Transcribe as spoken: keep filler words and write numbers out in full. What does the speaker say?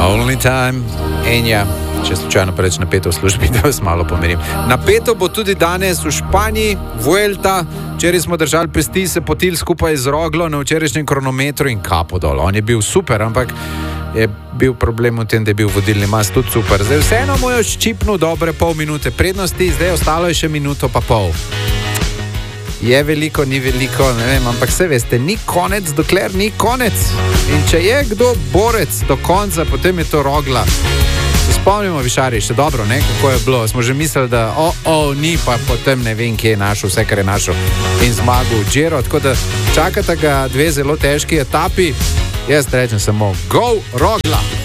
Only time. In ja, če slučajno preveč napeto v službi, da vas malo pomirim. Napeto bo tudi danes v Španiji, Vuelta. Včeraj smo držali pesti, se potili skupaj z Roglo na včerajšnjem kronometru in kapo dol. On je bil super, ampak je bil problem v tem, da je bil vodilni mas tudi super. Zdaj vseeno mu je ščipnil dobre pol minute prednosti, zdaj ostalo je še minuto pa pol. Je veliko, ni veliko, ne vem, ampak se veste, ni konec, dokler ni konec. In če je kdo borec do konca, potem je to Rogla. Se spomnimo, Višari, še dobro, ne, kako je bilo. Smo že mislili, da o, o, ni, pa potem ne vem, kje je našel, vse, kar je našel in zmagal Giro. Tako da čakata ga dve zelo težki etapi. Jaz rečem samo, go Rogla!